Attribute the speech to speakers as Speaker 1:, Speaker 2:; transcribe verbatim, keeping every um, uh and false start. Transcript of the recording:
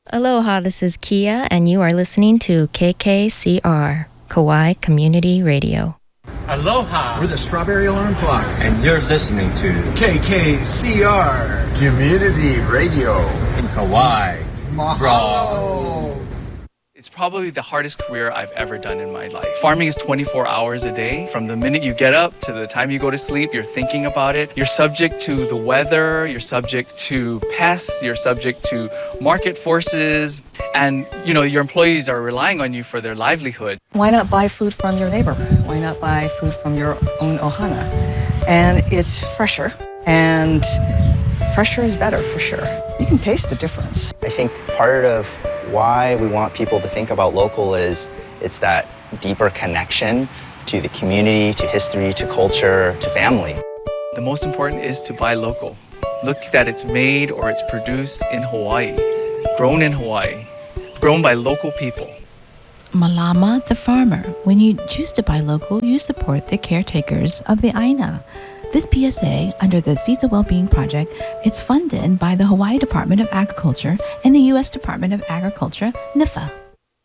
Speaker 1: Aloha, this is Kia, and you are listening to K K C R, Kauai Community Radio.
Speaker 2: Aloha,
Speaker 3: we're the Strawberry Alarm Clock,
Speaker 4: and you're listening to
Speaker 3: K K C R Community Radio
Speaker 4: in Kauai.
Speaker 3: Mahalo!
Speaker 5: It's probably the hardest career I've ever done in my life. Farming is twenty-four hours a day. From the minute you get up to the time you go to sleep, you're thinking about it. You're subject to the weather, you're subject to pests, you're subject to market forces, and you know your employees are relying on you for their livelihood.
Speaker 6: Why not buy food from your neighbor? Why not buy food from your own ohana? And it's fresher, and fresher is better for sure. You can taste the difference.
Speaker 7: I think part of why we want people to think about local is it's that deeper connection to the community, to history, to culture, to family.
Speaker 5: The most important is to buy local. Look that it's made or it's produced in Hawaii, grown in Hawaii, grown by local people.
Speaker 8: Malama the farmer. When you choose to buy local, you support the caretakers of the Aina. This P S A, under the Seeds of Wellbeing Project, it's funded by the Hawaii Department of Agriculture and the U S Department of Agriculture, N I F A.